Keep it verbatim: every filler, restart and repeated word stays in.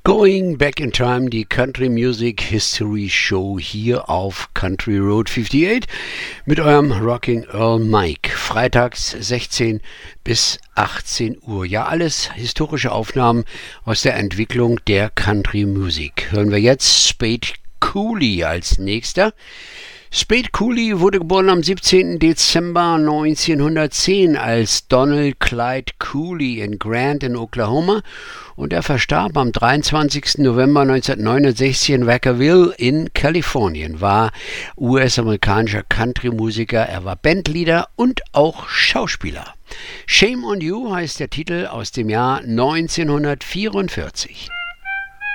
Going Back in Time, die Country Music History Show hier auf Country Road achtundfünfzig mit eurem Rocking Earl Mike. Freitags sechzehn bis achtzehn Uhr. Ja, alles historische Aufnahmen aus der Entwicklung der Country Music. Hören wir jetzt Spade Cooley als nächster. Spade Cooley wurde geboren am siebzehnten Dezember neunzehnhundertzehn als Donald Clyde Cooley in Grant in Oklahoma und er verstarb am dreiundzwanzigsten November neunzehnhundertneunundsechzig in Vacaville in Kalifornien, war U S-amerikanischer Country-Musiker, er war Bandleader und auch Schauspieler. Shame on You heißt der Titel aus dem Jahr neunzehnhundertvierundvierzig.